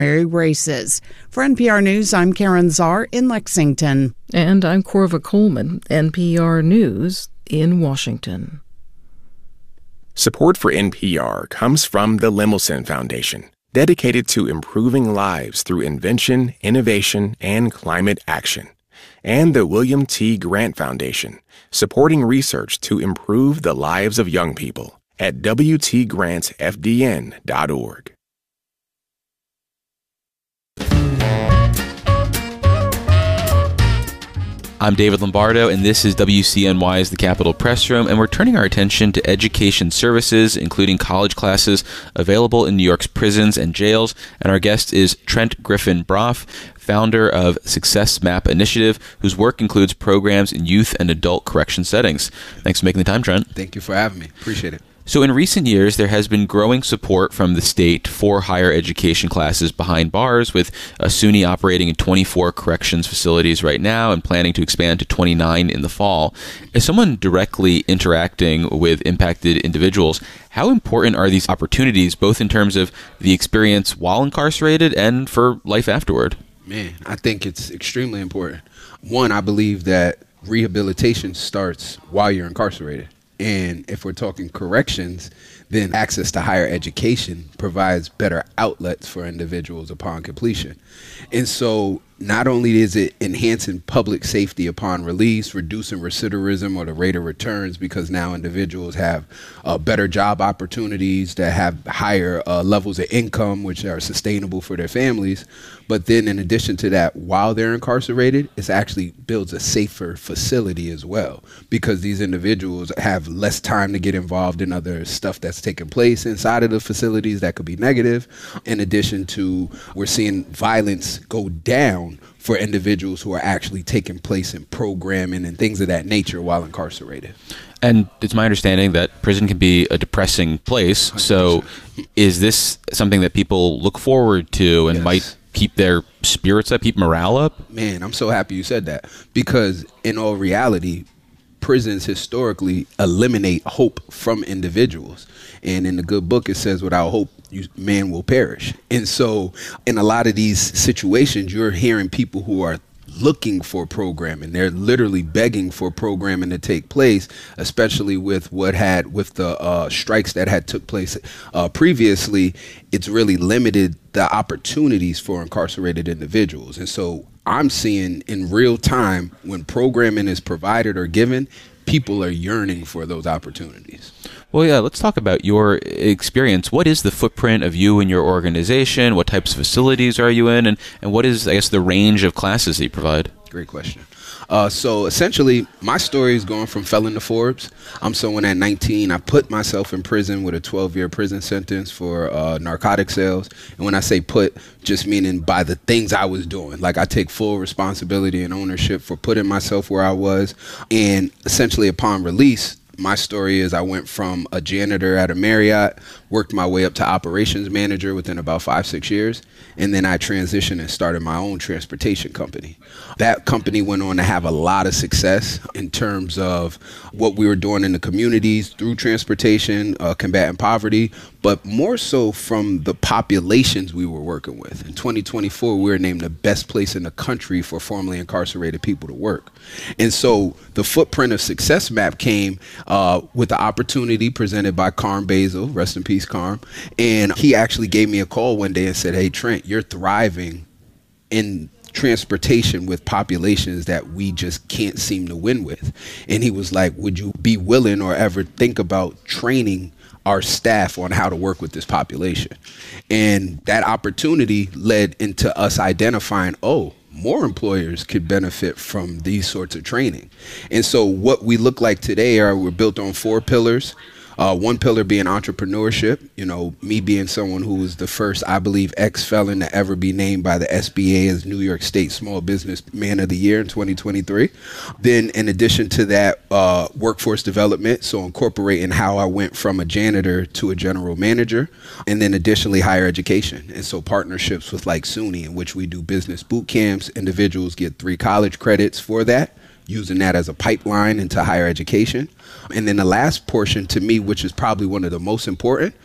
races. For NPR News, I'm Karen Czar in Lexington. And I'm Corva Coleman, NPR News in Washington. Support for NPR comes from the Lemelson Foundation, dedicated to improving lives through invention, innovation, and climate action. And the William T. Grant Foundation, supporting research to improve the lives of young people at wtgrantsfdn.org. I'm David Lombardo, and this is WCNY's The Capitol Press Room, and we're turning our attention to education services, including college classes available in New York's prisons and jails. And our guest is Trent Griffin Broff, founder of Success Map Initiative, whose work includes programs in youth and adult correction settings. Thanks for making the time, Trent. Thank you for having me. Appreciate it. So in recent years, there has been growing support from the state for higher education classes behind bars, with SUNY operating in 24 corrections facilities right now and planning to expand to 29 in the fall. As someone directly interacting with impacted individuals, how important are these opportunities, both in terms of the experience while incarcerated and for life afterward? Man, I think it's extremely important. One, I believe that rehabilitation starts while you're incarcerated. And if we're talking corrections, then access to higher education provides better outlets for individuals upon completion. And so not only is it enhancing public safety upon release, reducing recidivism or the rate of returns, because now individuals have better job opportunities that have higher levels of income, which are sustainable for their families. But then in addition to that, while they're incarcerated, it actually builds a safer facility as well, because these individuals have less time to get involved in other stuff that's taking place inside of the facilities that could be negative. In addition to, we're seeing violence go down for individuals who are actually taking place in programming and things of that nature while incarcerated. And it's my understanding that prison can be a depressing place. 100%. So is this something that people look forward to and might keep their spirits up, keep morale up? Man, I'm so happy you said that, because in all reality, prisons historically eliminate hope from individuals. And in the good book, it says, without hope, man will perish. And so in a lot of these situations, you're hearing people who are looking for programming. They're literally begging for programming to take place, especially with the strikes that had took place previously. It's really limited the opportunities for incarcerated individuals. And so I'm seeing in real time, when programming is provided or given, people are yearning for those opportunities. Well, yeah, let's talk about your experience. What is the footprint of you and your organization? What types of facilities are you in? And what is, I guess, the range of classes that you provide? Great question. So essentially, my story is going from felon to Forbes. I'm someone at 19. I put myself in prison with a 12-year prison sentence for narcotic sales. And when I say put, just meaning by the things I was doing. Like, I take full responsibility and ownership for putting myself where I was. And essentially, upon release, my story is I went from a janitor at a Marriott, worked my way up to operations manager within about 5-6 years, and then I transitioned and started my own transportation company. That company went on to have a lot of success in terms of what we were doing in the communities through transportation, combating poverty, but more so from the populations we were working with. In 2024, we were named the best place in the country for formerly incarcerated people to work. And so the footprint of Success Map came with the opportunity presented by Carm Basil, rest in peace, Carm. And he actually gave me a call one day and said, "Hey, Trent, you're thriving in transportation with populations that we just can't seem to win with." And he was like, "Would you be willing or ever think about training our staff on how to work with this population?" And that opportunity led into us identifying, more employers could benefit from these sorts of training. And so what we look like today we're built on 4 pillars. One pillar being entrepreneurship, me being someone who was the first, I believe, ex-felon to ever be named by the SBA as New York State Small Business Man of the Year in 2023. Then in addition to that, workforce development, so incorporating how I went from a janitor to a general manager, and then additionally higher education. And so partnerships with like SUNY, in which we do business boot camps. Individuals get 3 college credits for that, using that as a pipeline into higher education. And then the last portion to me, which is probably one of the most important,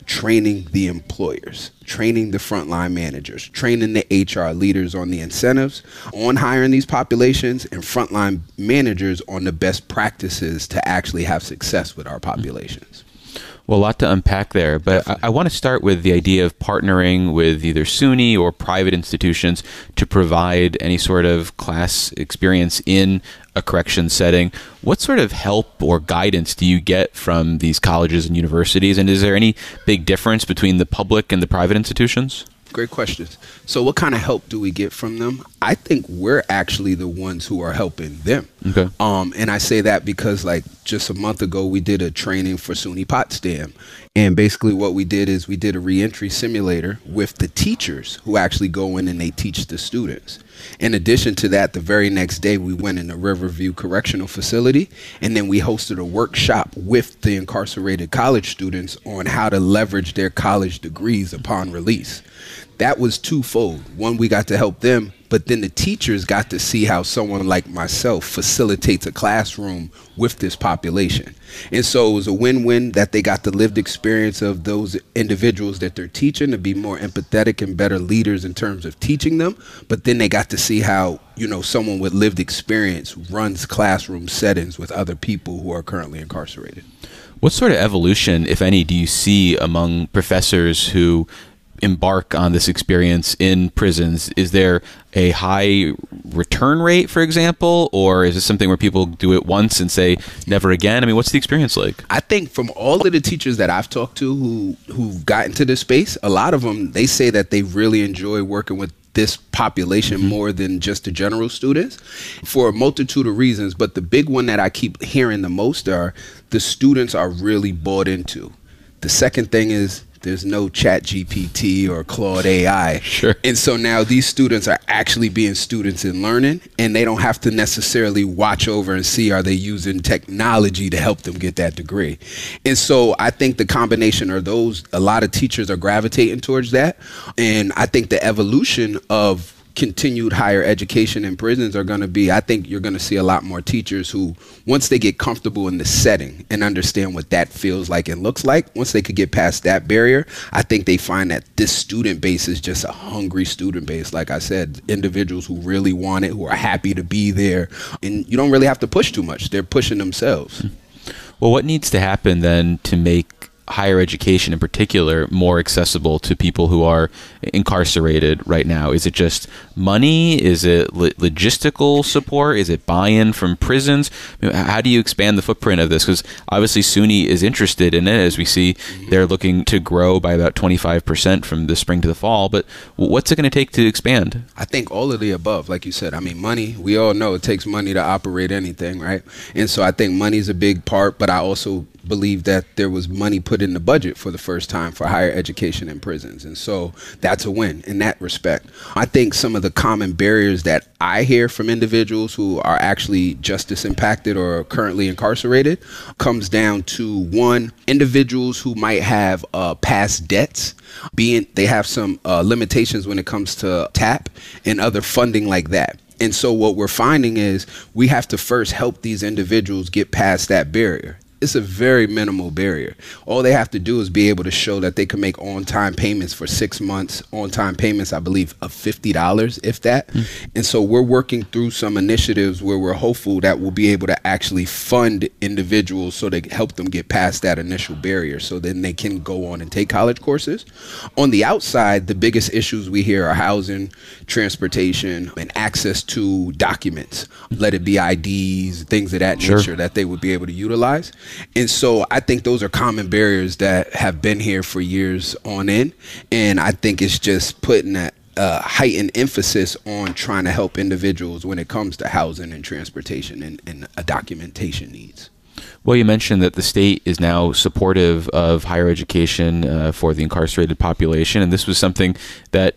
training the employers, training the frontline managers, training the HR leaders on the incentives, on hiring these populations, and frontline managers on the best practices to actually have success with our populations. Well, a lot to unpack there, but I want to start with the idea of partnering with either SUNY or private institutions to provide any sort of class experience in a corrections setting. What sort of help or guidance do you get from these colleges and universities, and is there any big difference between the public and the private institutions? Great questions. So what kind of help do we get from them? I think we're actually the ones who are helping them. Okay. And I say that because like just a month ago, we did a training for SUNY Potsdam. And basically what we did is we did a reentry simulator with the teachers who actually go in and they teach the students. In addition to that, the very next day, we went in the Riverview Correctional Facility, and then we hosted a workshop with the incarcerated college students on how to leverage their college degrees upon release. That was twofold. One, we got to help them, but then the teachers got to see how someone like myself facilitates a classroom with this population. And so it was a win-win that they got the lived experience of those individuals that they're teaching to be more empathetic and better leaders in terms of teaching them. But then they got to see how, you know, someone with lived experience runs classroom settings with other people who are currently incarcerated. What sort of evolution, if any, do you see among professors who embark on this experience in prisons? Is there a high return rate, for example, or is this something where people do it once and say never again? I mean, what's the experience like? I think from all of the teachers that I've talked to who've got into this space, a lot of them, they say that they really enjoy working with this population more than just the general students for a multitude of reasons. But the big one that I keep hearing the most are the students are really bought into. The second thing is there's no ChatGPT or Claude AI. Sure. And so now these students are actually being students and learning, and they don't have to necessarily watch over and see are they using technology to help them get that degree. And so I think the combination of those, a lot of teachers are gravitating towards that. And I think the evolution of continued higher education in prisons are going to be, I think you're going to see a lot more teachers who, once they get comfortable in the setting and understand what that feels like and looks like, once they could get past that barrier, I think they find that this student base is just a hungry student base. Like I said, individuals who really want it, who are happy to be there, and you don't really have to push too much. They're pushing themselves. Well, what needs to happen then to make higher education in particular more accessible to people who are incarcerated right now? Is it just money? Is it logistical support? Is it buy-in from prisons? I mean, how do you expand the footprint of this? Because obviously SUNY is interested in it. As we see, they're looking to grow by about 25% from the spring to the fall. But what's it going to take to expand? I think all of the above, like you said. I mean, money, we all know it takes money to operate anything, right? And so I think money is a big part, but I also believe that there was money put in the budget for the first time for higher education in prisons. And so that's a win in that respect. I think some of the common barriers that I hear from individuals who are actually justice impacted or currently incarcerated comes down to, one, individuals who might have past debts, they have some limitations when it comes to TAP and other funding like that. And so what we're finding is we have to first help these individuals get past that barrier. It's a very minimal barrier. All they have to do is be able to show that they can make on-time payments for 6 months, on-time payments, I believe, of $50, if that. And so we're working through some initiatives where we're hopeful that we'll be able to actually fund individuals so they help them get past that initial barrier so then they can go on and take college courses. On the outside, the biggest issues we hear are housing, transportation, and access to documents. Let it be IDs, things of that nature that they would be able to utilize. And so I think those are common barriers that have been here for years on end. And I think it's just putting that heightened emphasis on trying to help individuals when it comes to housing and transportation and documentation needs. Well, you mentioned that the state is now supportive of higher education for the incarcerated population, and this was something that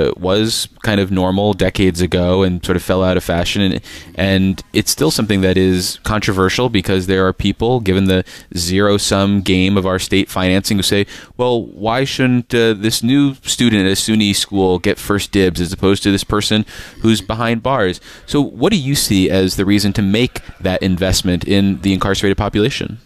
was kind of normal decades ago and sort of fell out of fashion, and it's still something that is controversial because there are people, given the zero-sum game of our state financing, who say, well, why shouldn't this new student at a SUNY school get first dibs as opposed to this person who's behind bars? So what do you see as the reason to make that investment in the incarcerated population?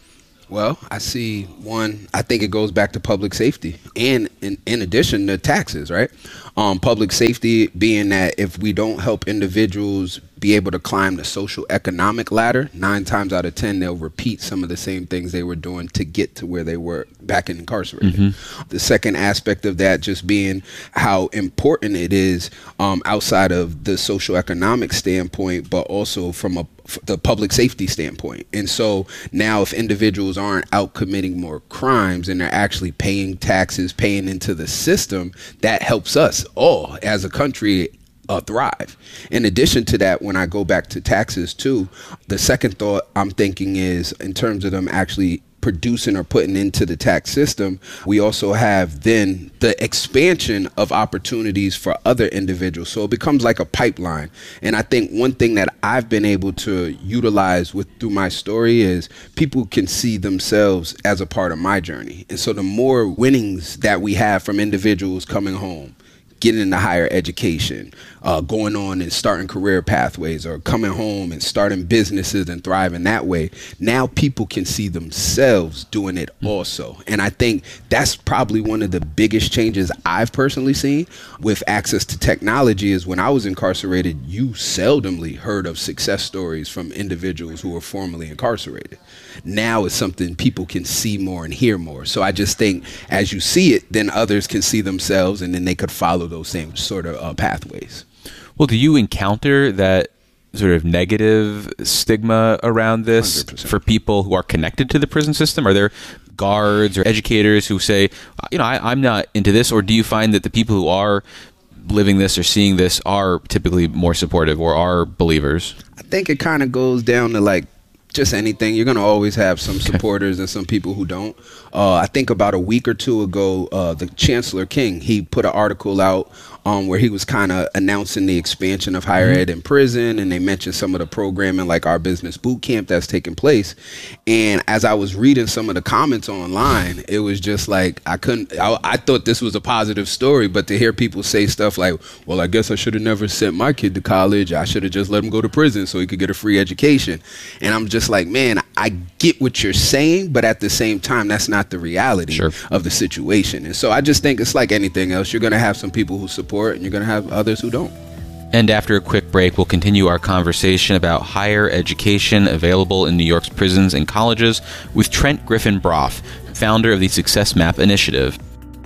Well, I see one, I think it goes back to public safety and in addition to taxes, right? Public safety being that if we don't help individuals be able to climb the social economic ladder, 9 times out of 10, they'll repeat some of the same things they were doing to get to where they were back incarcerated. The second aspect of that just being how important it is outside of the social economic standpoint, but also from the public safety standpoint. And so now if individuals aren't out committing more crimes and they're actually paying taxes, paying into the system, that helps us all as a country thrive. In addition to that, when I go back to taxes too, the second thought I'm thinking is in terms of them actually producing or putting into the tax system, we also have then the expansion of opportunities for other individuals. So it becomes like a pipeline. And I think one thing that I've been able to utilize through my story is people can see themselves as a part of my journey. And so the more winnings that we have from individuals coming home, getting into higher education, going on and starting career pathways, or coming home and starting businesses and thriving that way. Now people can see themselves doing it also. And I think that's probably one of the biggest changes I've personally seen with access to technology is when I was incarcerated, you seldomly heard of success stories from individuals who were formerly incarcerated. Now it's something people can see more and hear more. So I just think as you see it, then others can see themselves and then they could follow those same sort of pathways. Well, do you encounter that sort of negative stigma around this 100%. For people who are connected to the prison system? Are there guards or educators who say, I'm not into this? Or do you find that the people who are living this or seeing this are typically more supportive or are believers? I think it kind of goes down to like just anything. You're going to always have some supporters and some people who don't. I think about a week or two ago, the Chancellor King, he put an article out where he was kind of announcing the expansion of higher ed in prison, and they mentioned some of the programming like our business boot camp that's taking place. And as I was reading some of the comments online, it was just like I thought this was a positive story, but to hear people say stuff like, well, I guess I should have never sent my kid to college. I should have just let him go to prison so he could get a free education. And I'm just like, man, I get what you're saying, but at the same time, that's not the reality of the situation. And so I just think it's like anything else. You're going to have some people who support and you're going to have others who don't. And after a quick break, we'll continue our conversation about higher education available in New York's prisons and colleges with Trent Griffin Broff, founder of the Success Map Initiative.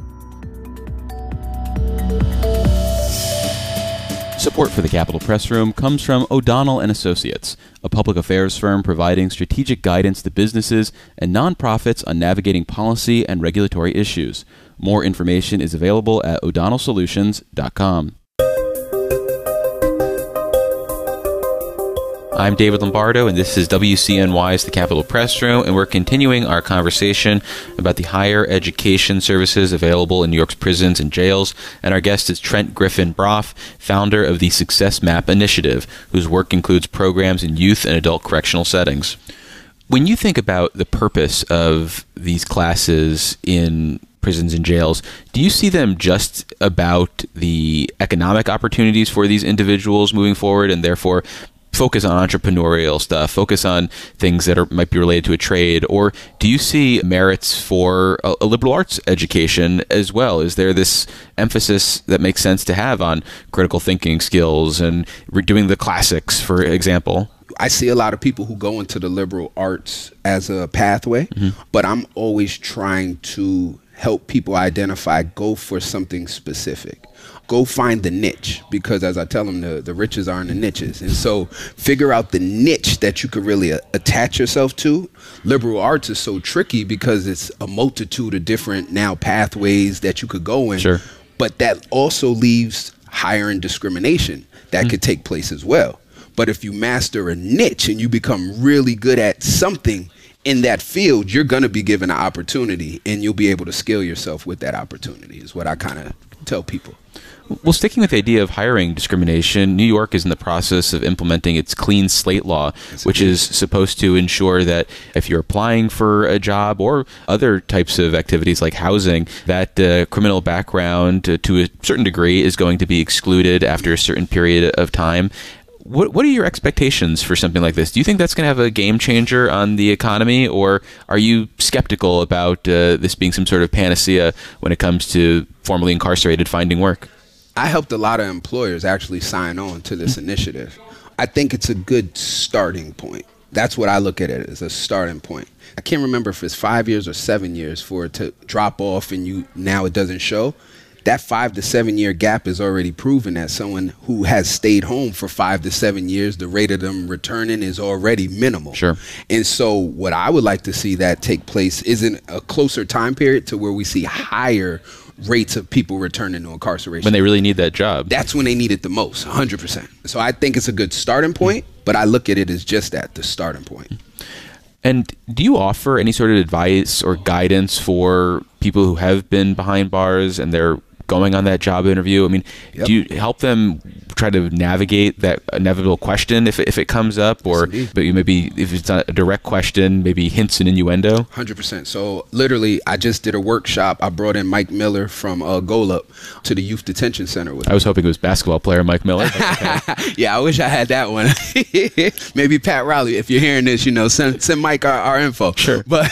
Support for the Capitol Press Room comes from O'Donnell & Associates, a public affairs firm providing strategic guidance to businesses and nonprofits on navigating policy and regulatory issues. More information is available at o'donnellsolutions.com. I'm David Lombardo, and this is WCNY's The Capitol Press Room, and we're continuing our conversation about the higher education services available in New York's prisons and jails. And our guest is Trent Griffin Broff, founder of the Success Map Initiative, whose work includes programs in youth and adult correctional settings. When you think about the purpose of these classes in prisons and jails, do you see them just about the economic opportunities for these individuals moving forward and therefore focus on entrepreneurial stuff, focus on things that might be related to a trade? Or do you see merits for a liberal arts education as well? Is there this emphasis that makes sense to have on critical thinking skills and doing the classics, for example? I see a lot of people who go into the liberal arts as a pathway, but I'm always trying to help people identify, go for something specific. Go find the niche, because as I tell them, the riches are in the niches. And so figure out the niche that you could really attach yourself to. Liberal arts is so tricky because it's a multitude of different now pathways that you could go in. Sure. But that also leaves hiring discrimination that could take place as well. But if you master a niche and you become really good at something in that field, you're going to be given an opportunity and you'll be able to scale yourself with that opportunity, is what I kind of tell people. Well, sticking with the idea of hiring discrimination, New York is in the process of implementing its clean slate law, which is supposed to ensure that if you're applying for a job or other types of activities like housing, that criminal background to a certain degree is going to be excluded after a certain period of time. What are your expectations for something like this? Do you think that's going to have a game changer on the economy, or are you skeptical about this being some sort of panacea when it comes to formerly incarcerated finding work? I helped a lot of employers actually sign on to this initiative. I think it's a good starting point. That's what I look at it as, a starting point. I can't remember if it's 5 years or 7 years for it to drop off and now it doesn't show. That 5 to 7 year gap is already proven that someone who has stayed home for 5 to 7 years, the rate of them returning is already minimal. Sure. And so what I would like to see that take place is in a closer time period to where we see higher rates of people returning to incarceration. When they really need that job. That's when they need it the most, 100%. So I think it's a good starting point, but I look at it as just that, the starting point. And do you offer any sort of advice or guidance for people who have been behind bars and they're going on that job interview? I mean, Yep. do you help them try to navigate that inevitable question if it comes up, or but you maybe if it's not a direct question, maybe hints and innuendo? 100%. So literally, I just did a workshop. I brought in Mike Miller from Golub to the Youth Detention Center with I was hoping it was basketball player Mike Miller. Yeah, I wish I had that one. Maybe Pat Riley, if you're hearing this, send Mike our info. Sure. But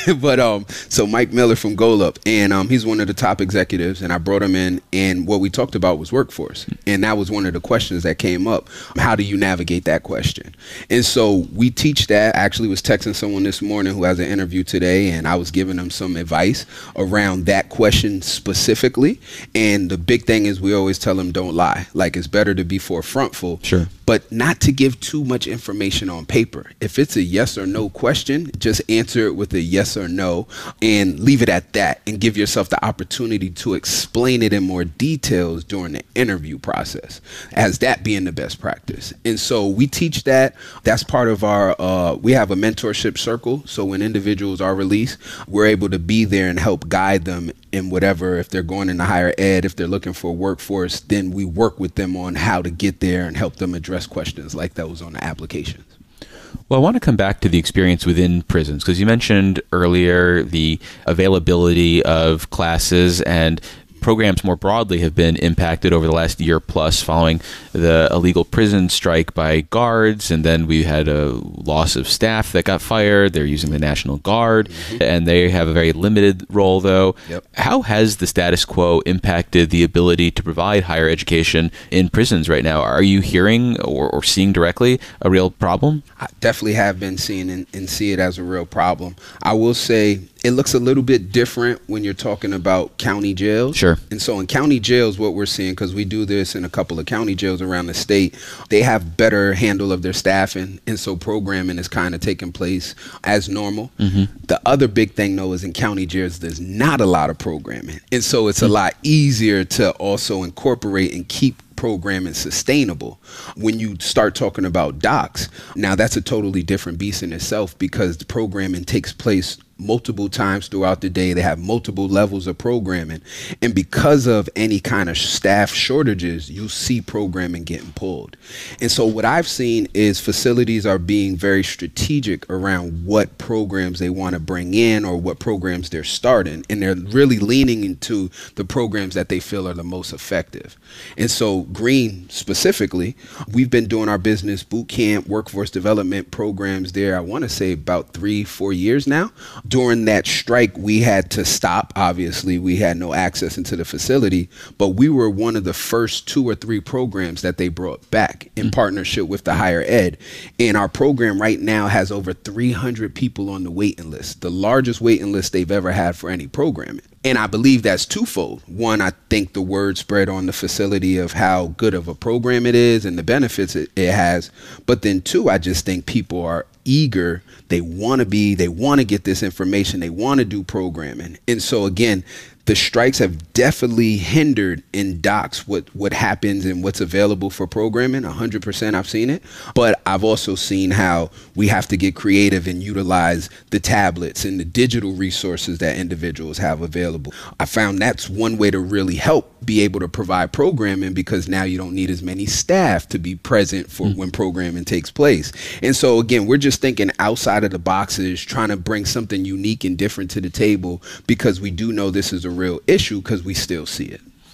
so Mike Miller from Golub, and he's one of the top executives, and I brought him in, and what we talked about was workforce, and that was one of the questions that came up. How do you navigate that question? And so we teach that. I actually was texting someone this morning who has an interview today, and I was giving them some advice around that question specifically. And the big thing is we always tell them don't lie. Like, it's better to be forefrontful, Sure, but not to give too much information on paper. If it's a yes or no question, just answer it with a yes or no and leave it at that, and give yourself the opportunity to explain it in more details during the interview process, as that being the best practice. And so we teach that. That's part of our, we have a mentorship circle. So when individuals are released, we're able to be there and help guide them in whatever, if they're going into higher ed, if they're looking for a workforce, then we work with them on how to get there and help them address questions like those on the applications. Well, I want to come back to the experience within prisons, because you mentioned earlier the availability of classes, and programs more broadly have been impacted over the last year plus following the illegal prison strike by guards, and then we had a loss of staff that got fired. They're using the National Guard, and they have a very limited role, though. Yep. How has the status quo impacted the ability to provide higher education in prisons right now? Are you hearing or seeing directly a real problem? I definitely have been seeing and see it as a real problem. I will say it looks a little bit different when you're talking about county jails. Sure. And so in county jails, what we're seeing, because we do this in a couple of county jails around the state, they have better handle of their staffing. And so programming is kind of taking place as normal. The other big thing, though, is in county jails, there's not a lot of programming. And so it's a lot easier to also incorporate and keep programming sustainable. When you start talking about docks, now that's a totally different beast in itself, because the programming takes place multiple times throughout the day. They have multiple levels of programming. And because of any kind of staff shortages, you see programming getting pulled. And so what I've seen is facilities are being very strategic around what programs they want to bring in or what programs they're starting. And they're really leaning into the programs that they feel are the most effective. And so Green specifically, we've been doing our business boot camp, workforce development programs there, I want to say about 3-4 years now. During that strike, we had to stop. Obviously, we had no access into the facility, but we were one of the first 2 or 3 programs that they brought back in partnership with the higher ed. And our program right now has over 300 people on the waiting list, the largest waiting list they've ever had for any programming. And I believe that's twofold. One, I think the word spread on the facility of how good of a program it is and the benefits it has. But then 2, I just think people are eager. They want to get this information. They want to do programming. And so again, the strikes have definitely hindered in docks what happens and what's available for programming. 100% I've seen it. But I've also seen how we have to get creative and utilize the tablets and the digital resources that individuals have available. I found that's one way to really help be able to provide programming, because now you don't need as many staff to be present for when programming takes place. And so again, we're just thinking outside of the boxes, trying to bring something unique and different to the table, because we do know this is a real issue, because we still see it.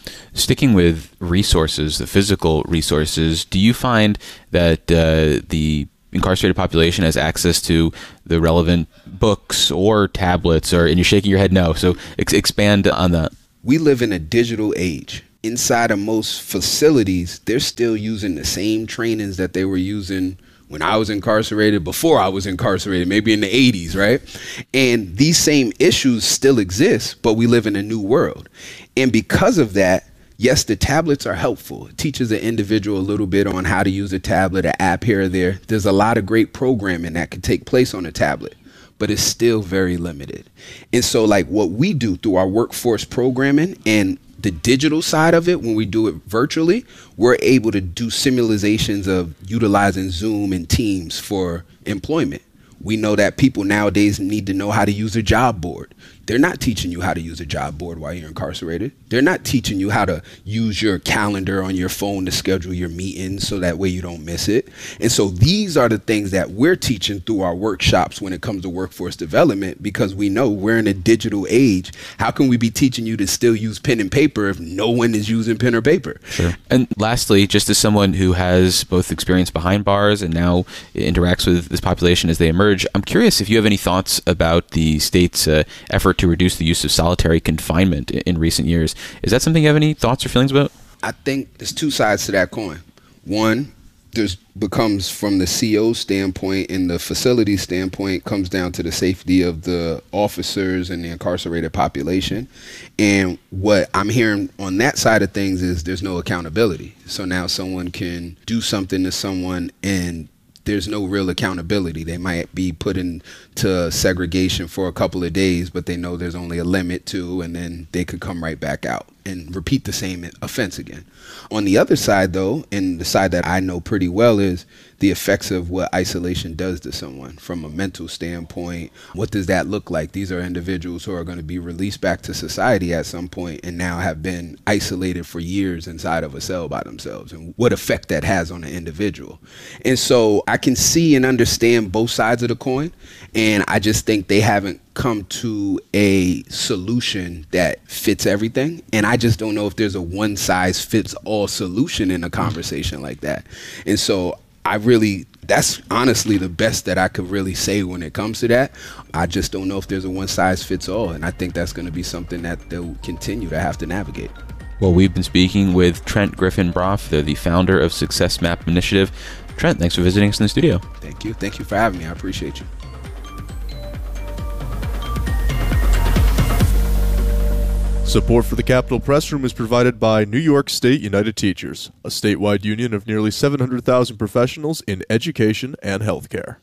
Sticking with resources, the physical resources, do you find that the incarcerated population has access to the relevant books or tablets, and you're shaking your head no, so expand on that. We live in a digital age. Inside of most facilities, they're still using the same trainings that they were using when I was incarcerated, before I was incarcerated, maybe in the 80s, right? And these same issues still exist, but we live in a new world. And because of that, yes, the tablets are helpful. It teaches an individual a little bit on how to use a tablet, an app here or there. There's a lot of great programming that can take place on a tablet, but it's still very limited. And so like what we do through our workforce programming and the digital side of it, when we do it virtually, we're able to do simulations of utilizing Zoom and Teams for employment. We know that people nowadays need to know how to use a job board. They're not teaching you how to use a job board while you're incarcerated. They're not teaching you how to use your calendar on your phone to schedule your meetings so that way you don't miss it. And so these are the things that we're teaching through our workshops when it comes to workforce development, because we know we're in a digital age. How can we be teaching you to still use pen and paper if no one is using pen or paper? Sure. And lastly, just as someone who has both experience behind bars and now interacts with this population as they emerge, I'm curious if you have any thoughts about the state's effort to reduce the use of solitary confinement in recent years. Is that something you have any thoughts or feelings about? I think there's two sides to that coin. One, there's becomes from the CO standpoint and the facility standpoint, comes down to the safety of the officers and the incarcerated population. And what I'm hearing on that side of things is there's no accountability. So now someone can do something to someone and there's no real accountability. They might be put into segregation for a couple of days, but they know there's only a limit to, and then they could come right back out and repeat the same offense again. On the other side, though, and the side that I know pretty well, is the effects of what isolation does to someone from a mental standpoint. What does that look like? These are individuals who are going to be released back to society at some point and now have been isolated for years inside of a cell by themselves, and what effect that has on an individual. And so I can see and understand both sides of the coin, and I just think they haven't come to a solution that fits everything. And I just don't know if there's a one size fits all solution in a conversation like that. And so that's honestly the best that I could really say when it comes to that. I just don't know if there's a one size fits all. And I think that's going to be something that they'll continue to have to navigate. Well, we've been speaking with Trent Griffin-Broff, the founder of Success Map Initiative. Trent, thanks for visiting us in the studio. Thank you. Thank you for having me. I appreciate you. Support for the Capitol Press Room is provided by New York State United Teachers, a statewide union of nearly 700,000 professionals in education and healthcare.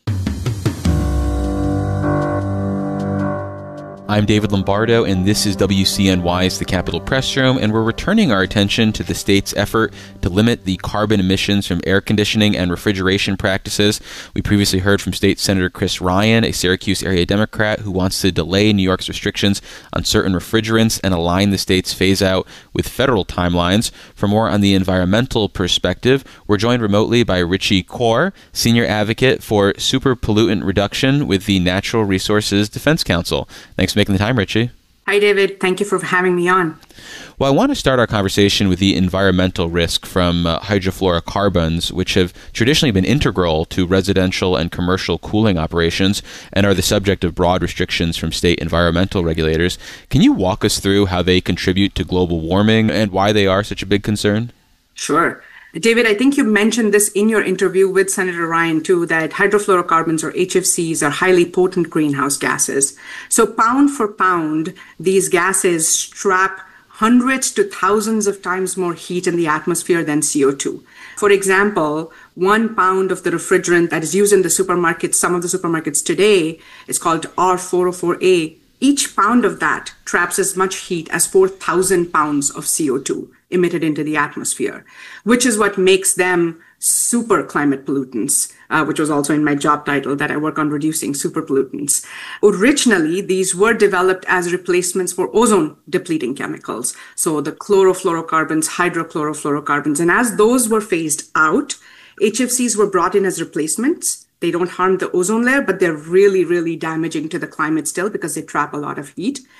I'm David Lombardo, and this is WCNY's The Capitol Press Room, and we're returning our attention to the state's effort to limit the carbon emissions from air conditioning and refrigeration practices. We previously heard from State Senator Chris Ryan, a Syracuse area Democrat, who wants to delay New York's restrictions on certain refrigerants and align the state's phase-out with federal timelines. For more on the environmental perspective, we're joined remotely by Richie Kaur, senior advocate for super pollutant reduction with the Natural Resources Defense Council. Thanks for making the time, Richie. Hi, David. Thank you for having me on. Well, I want to start our conversation with the environmental risk from hydrofluorocarbons, which have traditionally been integral to residential and commercial cooling operations and are the subject of broad restrictions from state environmental regulators. Can you walk us through how they contribute to global warming and why they are such a big concern? Sure. David, I think you mentioned this in your interview with Senator Ryan, too, that hydrofluorocarbons, or HFCs, are highly potent greenhouse gases. So pound for pound, these gases trap hundreds to thousands of times more heat in the atmosphere than CO2. For example, 1 pound of the refrigerant that is used in the supermarkets, some of the supermarkets today, is called R404A. Each pound of that traps as much heat as 4,000 pounds of CO2 emitted into the atmosphere, which is what makes them super climate pollutants, which was also in my job title, that I work on reducing super pollutants. Originally, these were developed as replacements for ozone depleting chemicals. So the chlorofluorocarbons, hydrochlorofluorocarbons, and as those were phased out, HFCs were brought in as replacements. They don't harm the ozone layer, but they're really, really damaging to the climate still because they trap a lot of heat.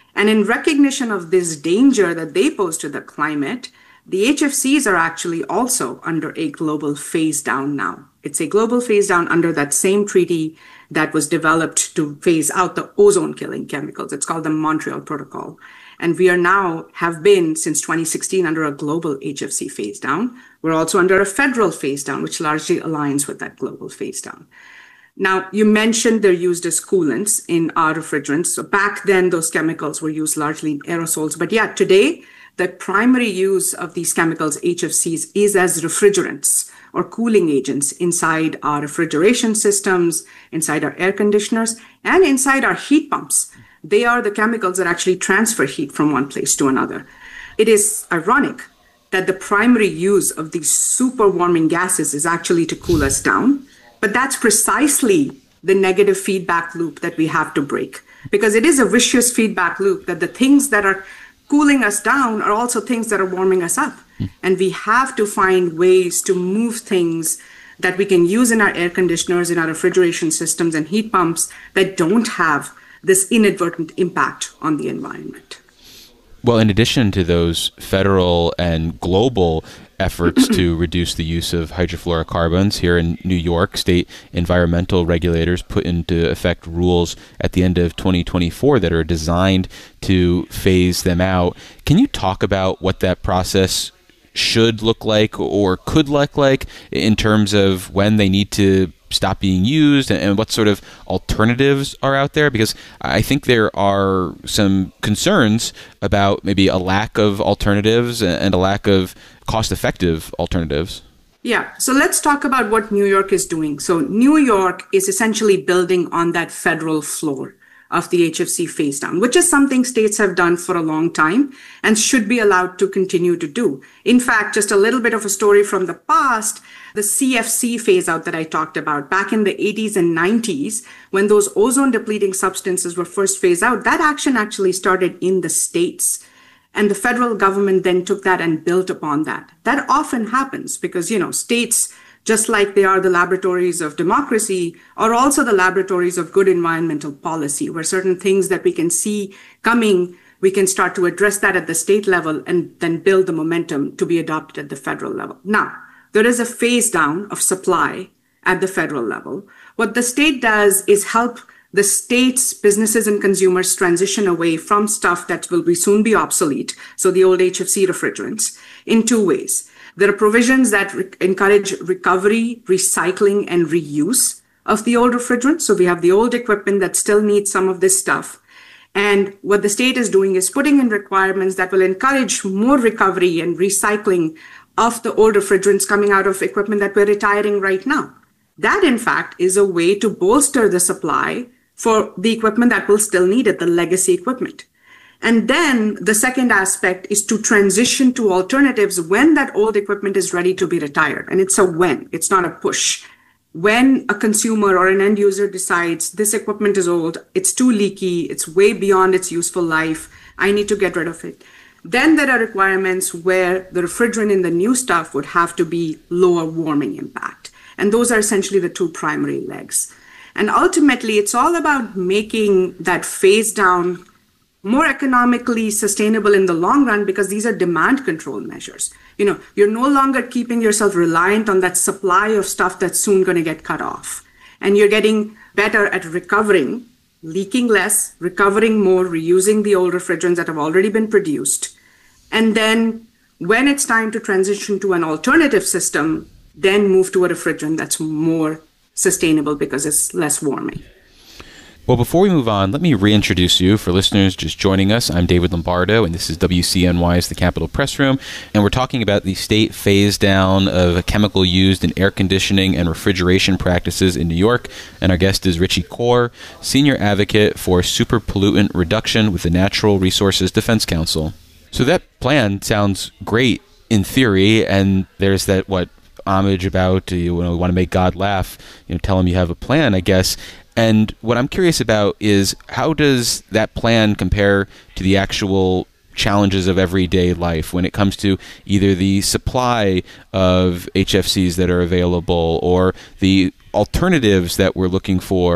And in recognition of this danger that they pose to the climate, the HFCs are actually also under a global phase down now. It's a global phase down under that same treaty that was developed to phase out the ozone-killing chemicals. It's called the Montreal Protocol. And we are now, have been since 2016, under a global HFC phase down. We're also under a federal phase down, which largely aligns with that global phase down. Now, you mentioned they're used as coolants in our refrigerants. So back then, those chemicals were used largely in aerosols. But yeah, today, the primary use of these chemicals, HFCs, is as refrigerants or cooling agents inside our refrigeration systems, inside our air conditioners, and inside our heat pumps. They are the chemicals that actually transfer heat from one place to another. It is ironic that the primary use of these super warming gases is actually to cool us down. But that's precisely the negative feedback loop that we have to break, because it is a vicious feedback loop that the things that are cooling us down are also things that are warming us up. And we have to find ways to move things that we can use in our air conditioners, in our refrigeration systems and heat pumps that don't have this inadvertent impact on the environment. Well, in addition to those federal and global efforts to reduce the use of hydrofluorocarbons, here in New York, state environmental regulators put into effect rules at the end of 2024 that are designed to phase them out. Can you talk about what that process should look like or could look like in terms of when they need to stop being used and what sort of alternatives are out there? Because I think there are some concerns about maybe a lack of alternatives and a lack of cost-effective alternatives. Yeah, so let's talk about what New York is doing. So New York is essentially building on that federal floor of the HFC phase down, which is something states have done for a long time and should be allowed to continue to do. In fact, just a little bit of a story from the past, the CFC phase out that I talked about back in the 80s and 90s, when those ozone depleting substances were first phased out, that action actually started in the states. And the federal government then took that and built upon that. That often happens because, states, just like they are the laboratories of democracy, are also the laboratories of good environmental policy, where certain things that we can see coming, we can start to address that at the state level and then build the momentum to be adopted at the federal level. Now, there is a phase down of supply at the federal level. What the state does is help the state's businesses and consumers transition away from stuff that will soon be obsolete, so the old HFC refrigerants, in two ways. There are provisions that encourage recovery, recycling, and reuse of the old refrigerants. So we have the old equipment that still needs some of this stuff. And what the state is doing is putting in requirements that will encourage more recovery and recycling of the old refrigerants coming out of equipment that we're retiring right now. That, in fact, is a way to bolster the supply for the equipment that will still need it, the legacy equipment. And then the second aspect is to transition to alternatives when that old equipment is ready to be retired. And it's a when, it's not a push. When a consumer or an end user decides this equipment is old, it's too leaky, it's way beyond its useful life, I need to get rid of it. Then there are requirements where the refrigerant in the new stuff would have to be lower warming impact. And those are essentially the two primary legs. And ultimately, it's all about making that phase down more economically sustainable in the long run, because these are demand control measures. You're no longer keeping yourself reliant on that supply of stuff that's soon going to get cut off. And you're getting better at recovering, leaking less, recovering more, reusing the old refrigerants that have already been produced. And then when it's time to transition to an alternative system, then move to a refrigerant that's more sustainable because it's less warming. Well, before we move on, let me reintroduce you for listeners just joining us. I'm David Lombardo, and this is WCNY's The Capitol Press Room, and we're talking about the state phase down of a chemical used in air conditioning and refrigeration practices in New York. And our guest is Richie Kaur, Senior Advocate for Super Pollutant Reduction with the Natural Resources Defense Council. So that plan sounds great in theory, and there's that, homage about we want to make God laugh, tell him you have a plan, I guess. And what I'm curious about is, how does that plan compare to the actual challenges of everyday life when it comes to either the supply of HFCs that are available or the alternatives that we're looking for,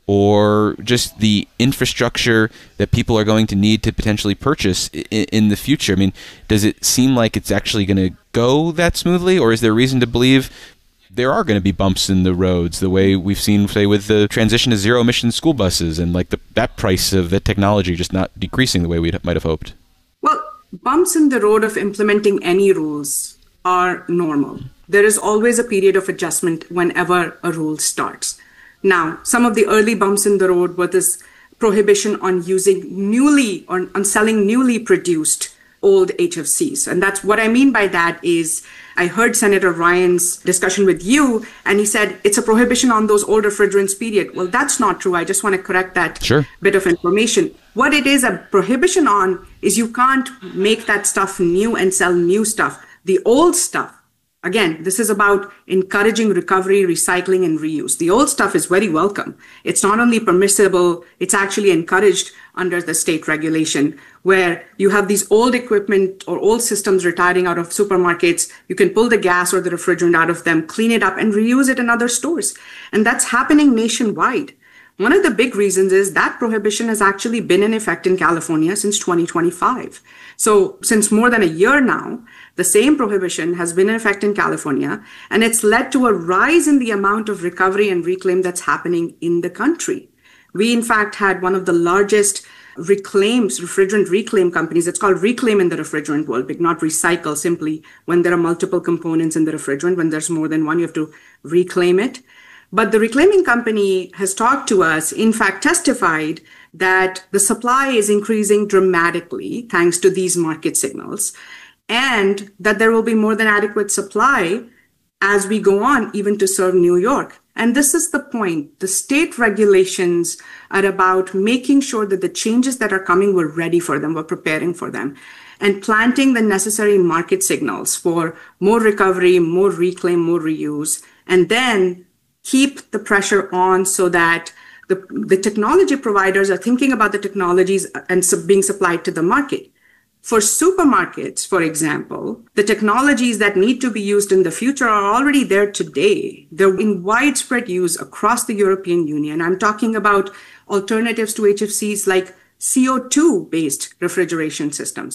or just the infrastructure that people are going to need to potentially purchase in the future? I mean, does it seem like it's actually going to go that smoothly, or is there reason to believe there are going to be bumps in the roads, the way we've seen, say, with the transition to zero-emission school buses and like that price of that technology just not decreasing the way we might have hoped? Well, bumps in the road of implementing any rules are normal. There is always a period of adjustment whenever a rule starts. Now, some of the early bumps in the road were this prohibition on using newly or on selling newly produced old HFCs. And that's what I mean by that is I heard Senator Ryan's discussion with you, and he said it's a prohibition on those old refrigerants, period. Well, that's not true. I just want to correct that bit of information. What it is a prohibition on is you can't make that stuff new and sell new stuff. The old stuff, again, this is about encouraging recovery, recycling, and reuse. The old stuff is very welcome. It's not only permissible, it's actually encouraged under the state regulation, where you have these old equipment or old systems retiring out of supermarkets. You can pull the gas or the refrigerant out of them, clean it up, and reuse it in other stores. And that's happening nationwide. One of the big reasons is that prohibition has actually been in effect in California since 2025. So since more than a year now, the same prohibition has been in effect in California, and it's led to a rise in the amount of recovery and reclaim that's happening in the country. We, in fact, had one of the largest refrigerant reclaim companies. It's called reclaim in the refrigerant world, but not recycle simply when there are multiple components in the refrigerant. When there's more than one, you have to reclaim it. But the reclaiming company has talked to us, in fact, testified that the supply is increasing dramatically thanks to these market signals, and that there will be more than adequate supply as we go on, even to serve New York. And this is the point. The state regulations are about making sure that the changes that are coming, we're ready for them, we're preparing for them, and planting the necessary market signals for more recovery, more reclaim, more reuse, and then keep the pressure on so that the technology providers are thinking about the technologies and being supplied to the market. For supermarkets, for example, the technologies that need to be used in the future are already there today. They're in widespread use across the European Union. I'm talking about alternatives to HFCs like CO2-based refrigeration systems,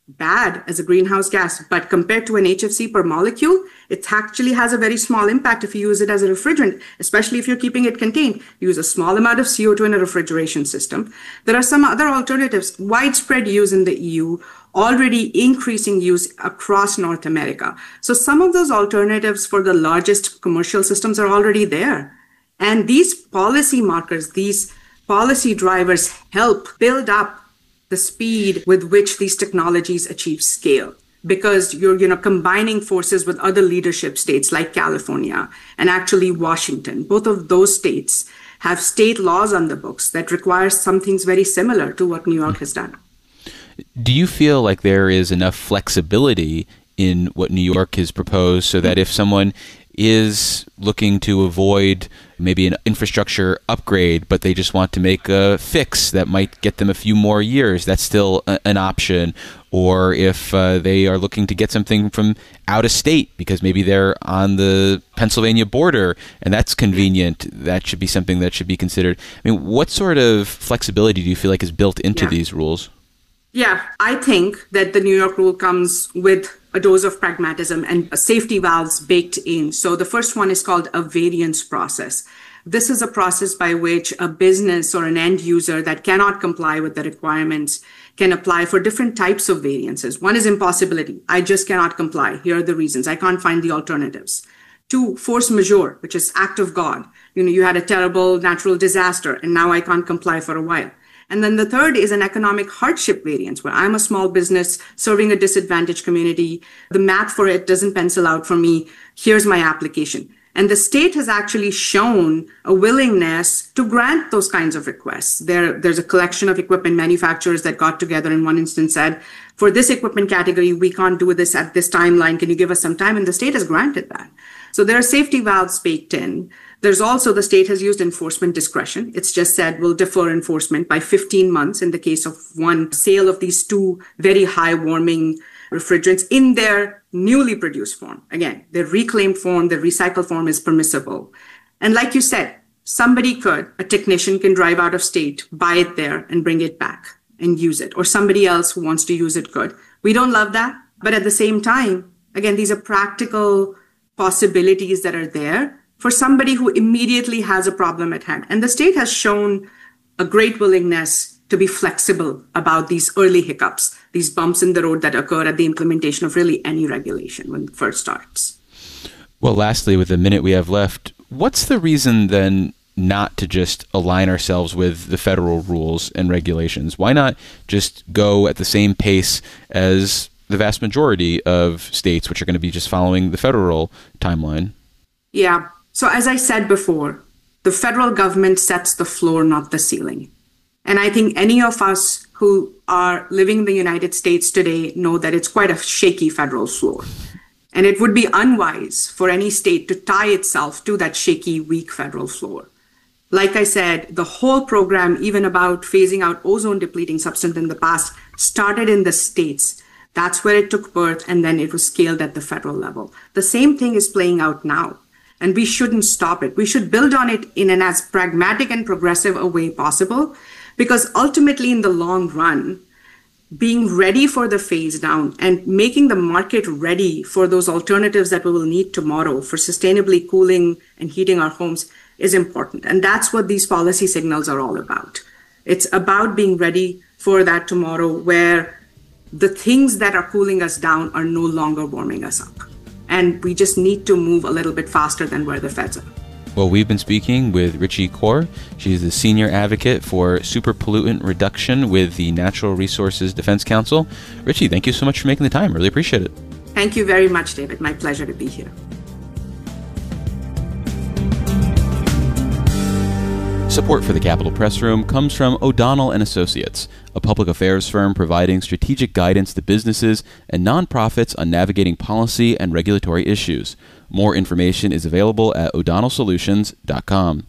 bad as a greenhouse gas, but compared to an HFC per molecule, it actually has a very small impact if you use it as a refrigerant, especially if you're keeping it contained. You use a small amount of CO2 in a refrigeration system. There are some other alternatives, widespread use in the EU, already increasing use across North America. So some of those alternatives for the largest commercial systems are already there. And these policy markers, these policy drivers help build up the speed with which these technologies achieve scale, because you're combining forces with other leadership states like California and actually Washington. Both of those states have state laws on the books that require some things very similar to what New York has done. Do you feel like there is enough flexibility in what New York has proposed so that if someone is looking to avoid maybe an infrastructure upgrade, but they just want to make a fix that might get them a few more years, that's still an option? Or if they are looking to get something from out of state because maybe they're on the Pennsylvania border and that's convenient, that should be something that should be considered. I mean, what sort of flexibility do you feel like is built into these rules? Yeah, I think that the New York rule comes with a dose of pragmatism and safety valves baked in. So the first one is called a variance process. This is a process by which a business or an end user that cannot comply with the requirements can apply for different types of variances. One is impossibility. I just cannot comply. Here are the reasons. I can't find the alternatives. 2, force majeure, which is act of God. You had a terrible natural disaster and now I can't comply for a while. And then the third is an economic hardship variance, where I'm a small business serving a disadvantaged community. The math for it doesn't pencil out for me. Here's my application. And the state has actually shown a willingness to grant those kinds of requests. There's a collection of equipment manufacturers that got together in one instance said, for this equipment category, we can't do this at this timeline. Can you give us some time? And the state has granted that. So there are safety valves baked in. There's also, the state has used enforcement discretion. It's just said we'll defer enforcement by 15 months in the case of one sale of these 2 very high warming refrigerants in their newly produced form. Again, their reclaimed form, their recycled form is permissible. And like you said, a technician can drive out of state, buy it there and bring it back and use it, or somebody else who wants to use it could. We don't love that, but at the same time, again, these are practical possibilities that are there for somebody who immediately has a problem at hand. And the state has shown a great willingness to be flexible about these early hiccups, these bumps in the road that occur at the implementation of really any regulation when it first starts. Well, lastly, with the minute we have left, what's the reason then not to just align ourselves with the federal rules and regulations? Why not just go at the same pace as the vast majority of states, which are going to be just following the federal timeline? Yeah. So as I said before, the federal government sets the floor, not the ceiling. And I think any of us who are living in the United States today know that it's quite a shaky federal floor. And it would be unwise for any state to tie itself to that shaky, weak federal floor. Like I said, the whole program, even about phasing out ozone depleting substance in the past, started in the states. That's where it took birth, and then it was scaled at the federal level. The same thing is playing out now, and we shouldn't stop it. We should build on it in an as pragmatic and progressive a way possible, because ultimately in the long run, being ready for the phase down and making the market ready for those alternatives that we will need tomorrow for sustainably cooling and heating our homes is important. And that's what these policy signals are all about. It's about being ready for that tomorrow where the things that are cooling us down are no longer warming us up. And we just need to move a little bit faster than where the feds are. Well, we've been speaking with Richie Kaur. She's the senior advocate for super pollutant reduction with the Natural Resources Defense Council. Richie, thank you so much for making the time. Really appreciate it. Thank you very much, David. My pleasure to be here. Support for the Capitol Press Room comes from O'Donnell & Associates, a public affairs firm providing strategic guidance to businesses and nonprofits on navigating policy and regulatory issues. More information is available at o'donnellsolutions.com.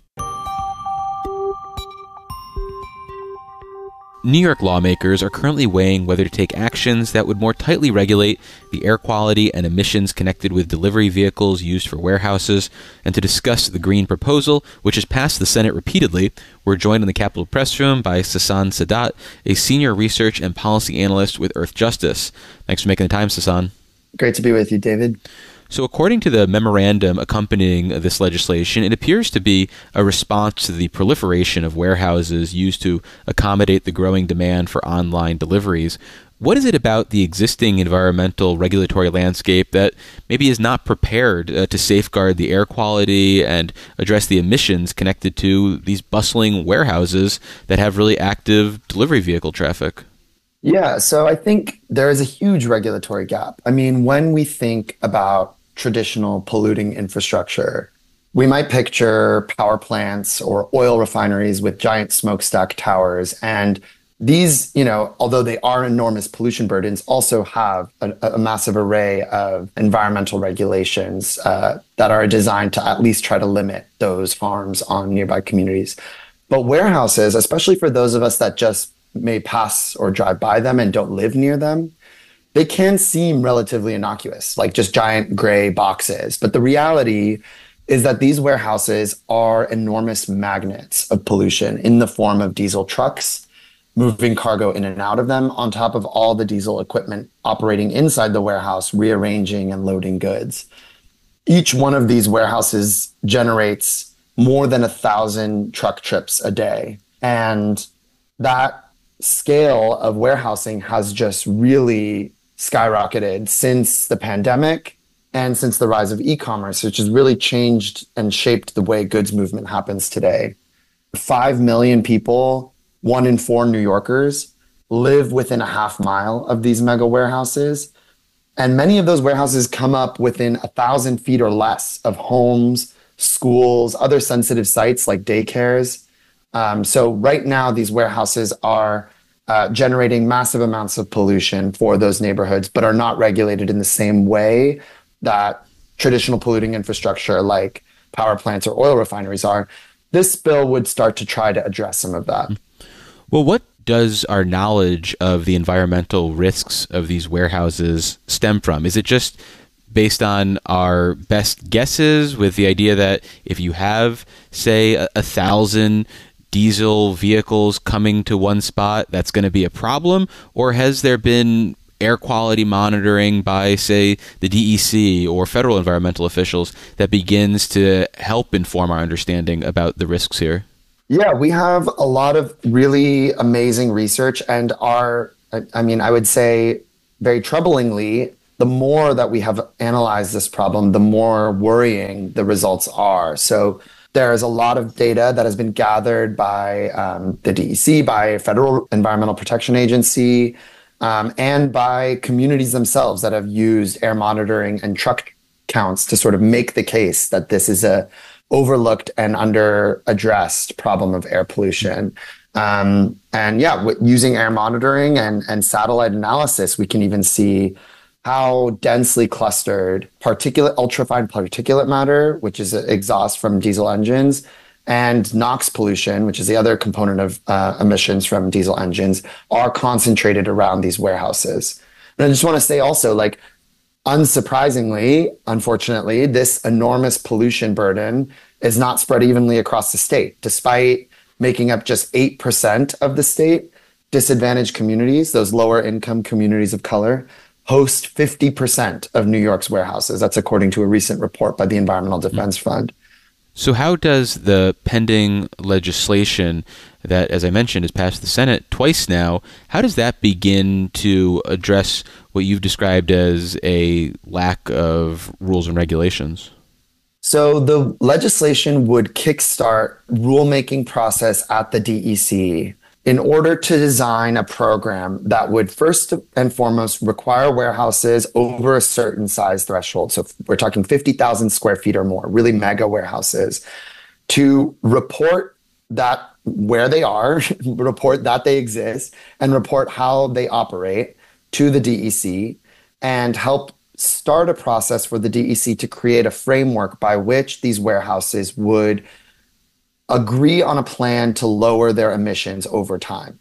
New York lawmakers are currently weighing whether to take actions that would more tightly regulate the air quality and emissions connected with delivery vehicles used for warehouses. And to discuss the green proposal, which has passed the Senate repeatedly, we're joined in the Capitol Press Room by Sasan Sadat, a senior research and policy analyst with Earth Justice. Thanks for making the time, Sasan. Great to be with you, David. So according to the memorandum accompanying this legislation, it appears to be a response to the proliferation of warehouses used to accommodate the growing demand for online deliveries. What is it about the existing environmental regulatory landscape that maybe is not prepared to safeguard the air quality and address the emissions connected to these bustling warehouses that have really active delivery vehicle traffic? Yeah, so I think there is a huge regulatory gap. I mean, when we think about traditional polluting infrastructure, we might picture power plants or oil refineries with giant smokestack towers. And these, although they are enormous pollution burdens, also have a massive array of environmental regulations that are designed to at least try to limit those harms on nearby communities. But warehouses, especially for those of us that just may pass or drive by them and don't live near them, they can seem relatively innocuous, like just giant gray boxes. But the reality is that these warehouses are enormous magnets of pollution in the form of diesel trucks, moving cargo in and out of them, on top of all the diesel equipment operating inside the warehouse, rearranging and loading goods. Each one of these warehouses generates more than 1,000 truck trips a day. And that scale of warehousing has just really skyrocketed since the pandemic and since the rise of e-commerce, which has really changed and shaped the way goods movement happens today. 5 million people, 1 in 4 New Yorkers, live within a half mile of these mega warehouses. And many of those warehouses come up within 1,000 feet or less of homes, schools, other sensitive sites like daycares. So right now, these warehouses are generating massive amounts of pollution for those neighborhoods, but are not regulated in the same way that traditional polluting infrastructure like power plants or oil refineries are. This bill would start to try to address some of that. Well, what does our knowledge of the environmental risks of these warehouses stem from? Is it just based on our best guesses, with the idea that if you have, say, 1,000 diesel vehicles coming to one spot, that's going to be a problem? Or has there been air quality monitoring by, say, the DEC or federal environmental officials that begins to help inform our understanding about the risks here? Yeah, we have a lot of really amazing research, and I would say very troublingly, the more that we have analyzed this problem, the more worrying the results are. So there's a lot of data that has been gathered by the DEC, by Federal Environmental Protection Agency, and by communities themselves that have used air monitoring and truck counts to sort of make the case that this is a overlooked and under-addressed problem of air pollution. Using air monitoring and satellite analysis, we can even see how densely clustered ultrafine particulate matter, which is exhaust from diesel engines, and NOx pollution, which is the other component of emissions from diesel engines, are concentrated around these warehouses. And I just want to say also, unsurprisingly, unfortunately, this enormous pollution burden is not spread evenly across the state. Despite making up just 8% of the state, disadvantaged communities, those lower income communities of color, host 50% of New York's warehouses. That's according to a recent report by the Environmental Defense Fund. So how does the pending legislation that, as I mentioned, has passed the Senate twice now, how does that begin to address what you've described as a lack of rules and regulations? So the legislation would kickstart rulemaking process at the DEC in order to design a program that would first and foremost require warehouses over a certain size threshold. So we're talking 50,000 square feet or more, really mega warehouses, to report that where they are, report that they exist, and report how they operate to the DEC, and help start a process for the DEC to create a framework by which these warehouses would agree on a plan to lower their emissions over time.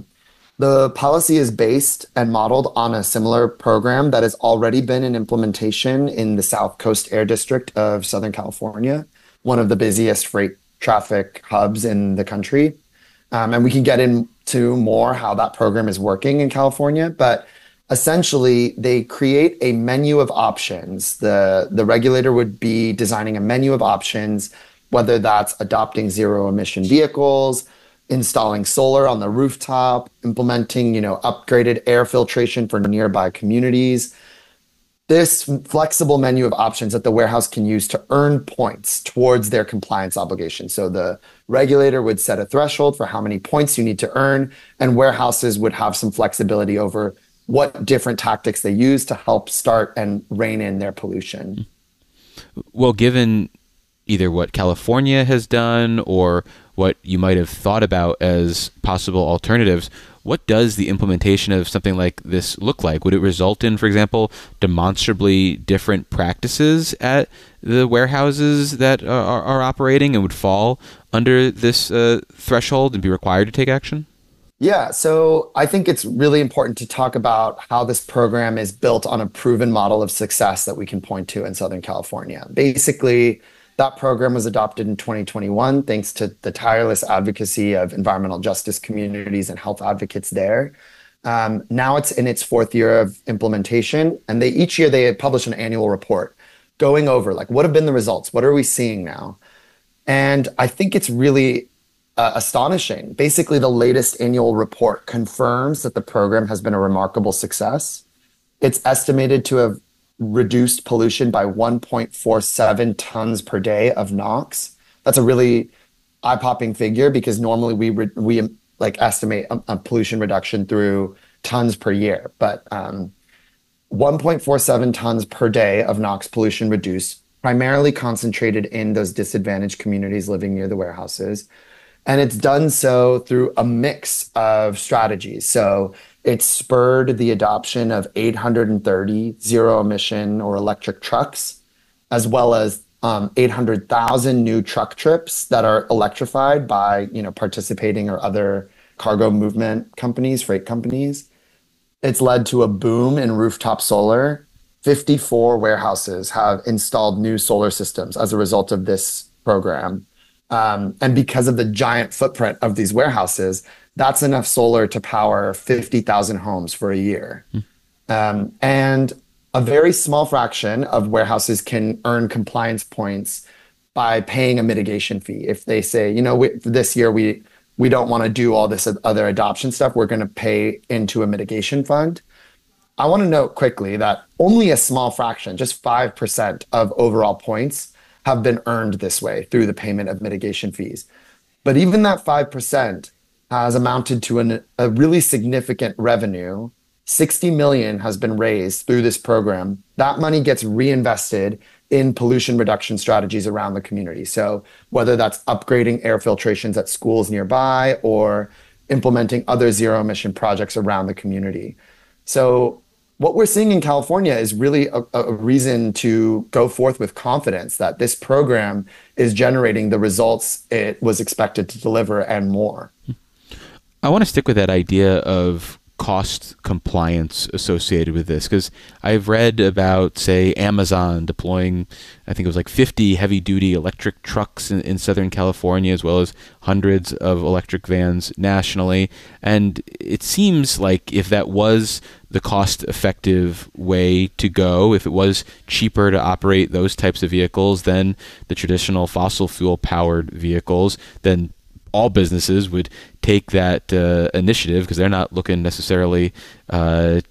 The policy is based and modeled on a similar program that has already been in implementation in the South Coast Air District of Southern California, one of the busiest freight traffic hubs in the country. And we can get into more how that program is working in California, but essentially they create a menu of options. The regulator would be designing a menu of options, whether that's adopting zero emission vehicles, installing solar on the rooftop, implementing, upgraded air filtration for nearby communities. This flexible menu of options that the warehouse can use to earn points towards their compliance obligation. So the regulator would set a threshold for how many points you need to earn, and warehouses would have some flexibility over what different tactics they use to help start and rein in their pollution. Well, given either what California has done or what you might have thought about as possible alternatives, what does the implementation of something like this look like? Would it result in, for example, demonstrably different practices at the warehouses that are operating and would fall under this threshold and be required to take action? Yeah, so I think it's really important to talk about how this program is built on a proven model of success that we can point to in Southern California. Basically, that program was adopted in 2021 thanks to the tireless advocacy of environmental justice communities and health advocates there. Now it's in its fourth year of implementation, and each year they publish an annual report going over what have been the results, what are we seeing now? And I think it's really astonishing. Basically, the latest annual report confirms that the program has been a remarkable success. It's estimated to have reduced pollution by 1.47 tons per day of NOx. That's a really eye-popping figure because normally we estimate a pollution reduction through tons per year. But 1.47 tons per day of NOx pollution reduced, primarily concentrated in those disadvantaged communities living near the warehouses. And it's done so through a mix of strategies. So it spurred the adoption of 830 zero-emission or electric trucks, as well as 800,000 new truck trips that are electrified by participating or other cargo movement companies, freight companies. It's led to a boom in rooftop solar 54 warehouses have installed new solar systems as a result of this program. And because of the giant footprint of these warehouses, that's enough solar to power 50,000 homes for a year. And a very small fraction of warehouses can earn compliance points by paying a mitigation fee. If they say, this year we don't want to do all this other adoption stuff, we're going to pay into a mitigation fund. I want to note quickly that only a small fraction, just 5% of overall points, have been earned this way through the payment of mitigation fees. But even that 5% has amounted to a really significant revenue. 60 million has been raised through this program. That money gets reinvested in pollution reduction strategies around the community. So whether that's upgrading air filtrations at schools nearby or implementing other zero emission projects around the community. So what we're seeing in California is really a reason to go forth with confidence that this program is generating the results it was expected to deliver and more. I want to stick with that idea of cost compliance associated with this, because I've read about, say, Amazon deploying, I think it was like 50 heavy-duty electric trucks in Southern California, as well as hundreds of electric vans nationally. And it seems like if that was the cost-effective way to go, if it was cheaper to operate those types of vehicles than the traditional fossil fuel-powered vehicles, then all businesses would take that initiative, because they're not looking necessarily to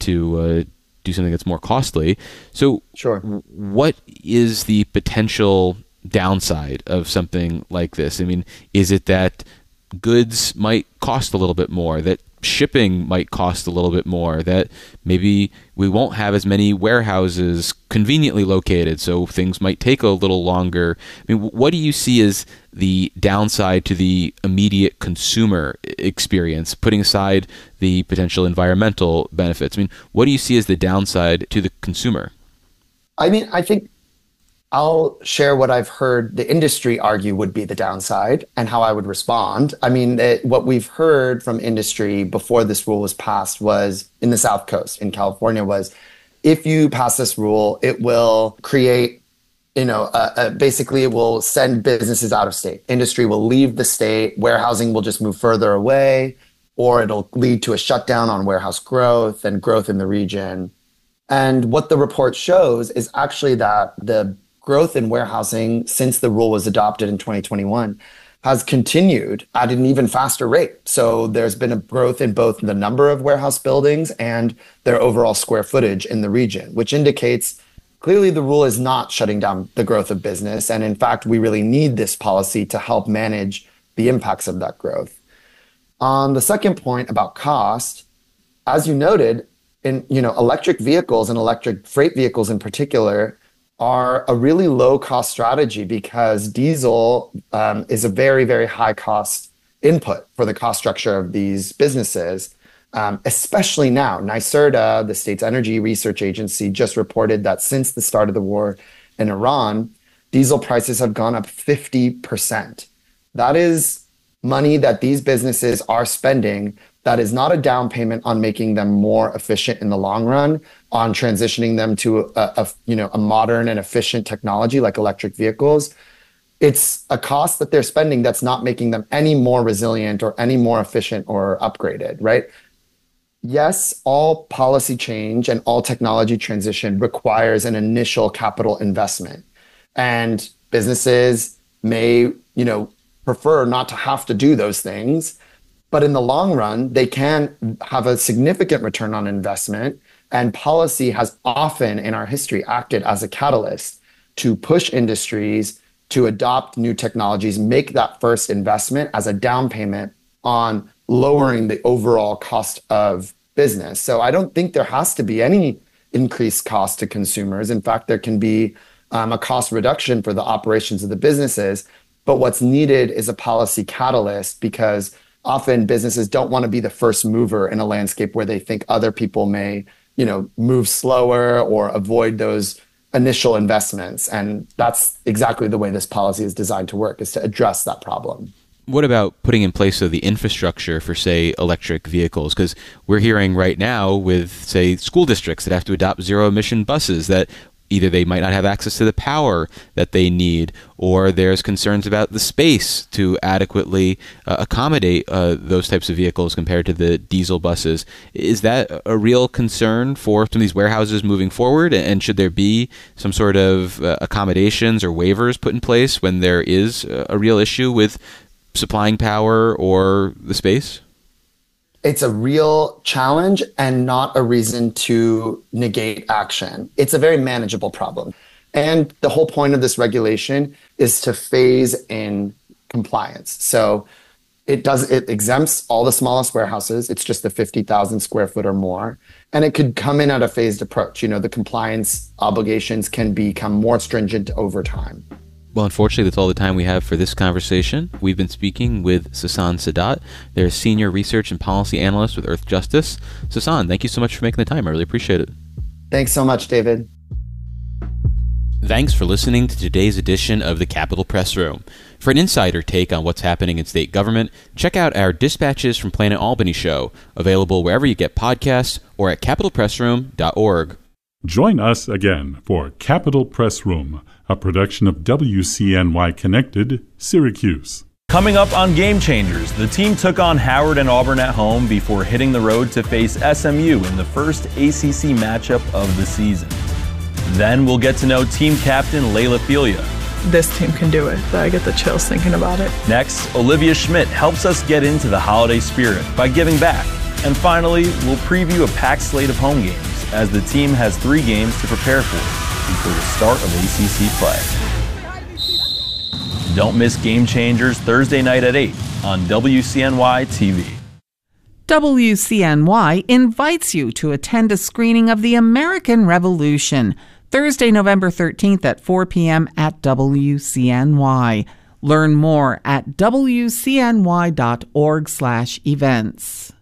do something that's more costly. So sure, what is the potential downside of something like this? I mean, is it that goods might cost a little bit more, that shipping might cost a little bit more, that maybe we won't have as many warehouses conveniently located, so things might take a little longer? I mean, what do you see as the downside to the immediate consumer experience, putting aside the potential environmental benefits? I mean, what do you see as the downside to the consumer? I mean, I think I'll share what I've heard the industry argue would be the downside and how I would respond. I mean, what we've heard from industry before this rule was passed was in the South Coast, in California, was if you pass this rule, it will create, basically it will send businesses out of state. Industry will leave the state, warehousing will just move further away, or it'll lead to a shutdown on warehouse growth and growth in the region. And what the report shows is actually that the growth in warehousing since the rule was adopted in 2021 has continued at an even faster rate. So there's been a growth in both the number of warehouse buildings and their overall square footage in the region, which indicates clearly the rule is not shutting down the growth of business. And in fact, we really need this policy to help manage the impacts of that growth. On the second point about cost, as you noted, electric vehicles and electric freight vehicles in particular are a really low cost strategy because diesel is a very, very high cost input for the cost structure of these businesses, especially now. NYSERDA, the state's energy research agency, just reported that since the start of the war in Iran, diesel prices have gone up 50%. That is money that these businesses are spending that is not a down payment on making them more efficient in the long run, on transitioning them to a modern and efficient technology like electric vehicles. It's a cost that they're spending that's not making them any more resilient or any more efficient or upgraded, right? Yes, all policy change and all technology transition requires an initial capital investment. And businesses may, prefer not to have to do those things. But in the long run, they can have a significant return on investment. And policy has often in our history acted as a catalyst to push industries to adopt new technologies, make that first investment as a down payment on lowering the overall cost of business. So I don't think there has to be any increased cost to consumers. In fact, there can be a cost reduction for the operations of the businesses. But what's needed is a policy catalyst, because often businesses don't want to be the first mover in a landscape where they think other people may, move slower or avoid those initial investments. And that's exactly the way this policy is designed to work, is to address that problem. What about putting in place the infrastructure for, say, electric vehicles? Because we're hearing right now with, say, school districts that have to adopt zero-emission buses that either they might not have access to the power that they need, or there's concerns about the space to adequately accommodate those types of vehicles compared to the diesel buses. Is that a real concern for some of these warehouses moving forward? And should there be some sort of accommodations or waivers put in place when there is a real issue with supplying power or the space? It's a real challenge and not a reason to negate action. It's a very manageable problem. And the whole point of this regulation is to phase in compliance. So it exempts all the smallest warehouses. It's just the 50,000 square foot or more. And it could come in at a phased approach. The compliance obligations can become more stringent over time. Well, unfortunately, that's all the time we have for this conversation. We've been speaking with Sasan Sadat. They're a senior research and policy analyst with Earth Justice. Sasan, thank you so much for making the time. I really appreciate it. Thanks so much, David. Thanks for listening to today's edition of the Capitol Press Room. For an insider take on what's happening in state government, check out our Dispatches from Planet Albany show, available wherever you get podcasts or at capitolpressroom.org. Join us again for Capitol Press Room, a production of WCNY Connected, Syracuse. Coming up on Game Changers, the team took on Howard and Auburn at home before hitting the road to face SMU in the first ACC matchup of the season. Then we'll get to know team captain Layla Filia. This team can do it. I get the chills thinking about it. Next, Olivia Schmidt helps us get into the holiday spirit by giving back. And finally, we'll preview a packed slate of home games as the team has 3 games to prepare for before the start of ACC play. Don't miss Game Changers Thursday night at 8 on WCNY TV. WCNY invites you to attend a screening of The American Revolution, Thursday, November 13th at 4 p.m. at WCNY. Learn more at wcny.org/events.